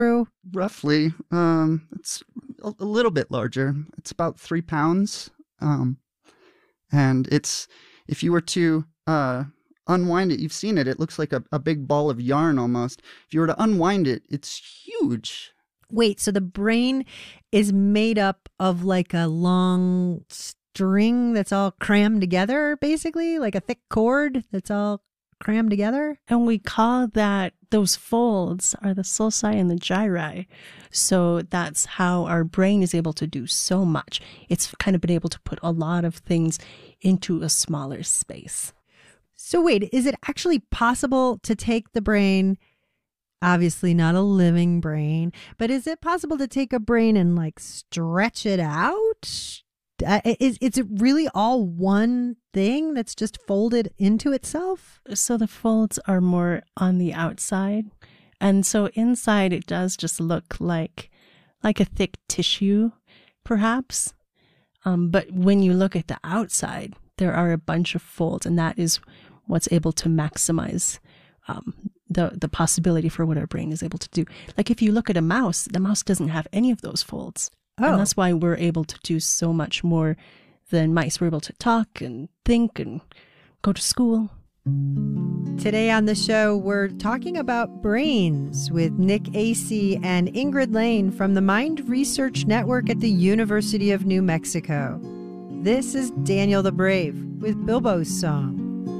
True. Roughly. It's a little bit larger. It's about 3 pounds. And if you were to unwind it, you've seen it. It looks like a big ball of yarn almost. If you were to unwind it, it's huge. Wait, so the brain is made up of like a long string that's all crammed together, basically? Like a thick cord that's all crammed together? And we call those folds are the sulci and the gyri. So that's how our brain is able to do so much. It's kind of been able to put a lot of things into a smaller space. So wait, is it actually possible to take the brain, obviously not a living brain, but is it possible to take a brain and like stretch it out? Is it really all one thing that's just folded into itself? So the folds are more on the outside. And so inside it does just look like a thick tissue, perhaps. But when you look at the outside, there are a bunch of folds, and that is what's able to maximize the possibility for what our brain is able to do. Like if you look at a mouse, the mouse doesn't have any of those folds. Oh. And that's why we're able to do so much more than mice. We're able to talk and think and go to school. Today on the show, we're talking about brains with Nick Acey and Ingrid Lane from the Mind Research Network at the University of New Mexico. This is Daniel the Brave with Bilbo's Song.